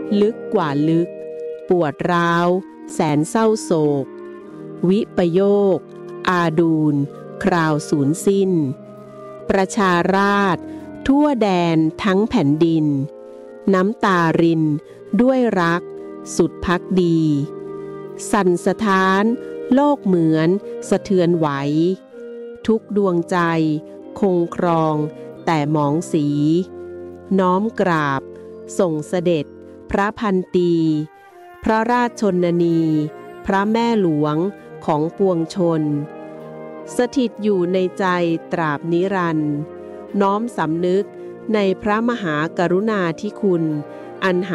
ลึกกว่าลึกปวดร้าวแสนเศร้าโศกวิปโยคอาดูลคราวสูญสิ้นประชาราษฎร์ทั่วแดนทั้งแผ่นดินน้ำตารินด้วยรักสุดภักดีสั่นสะท้านโลกเหมือนสะเทือนไหวทุกดวงใจคงครองแต่หมองสีน้อมกราบส่งเสด็จพระพันตีพระราชชนนีพระแม่หลวงของปวงชนสถิตอยู่ในใจตราบนิรันดร์น้อมสำนึกในพระมหากรุณาธิคุณอัน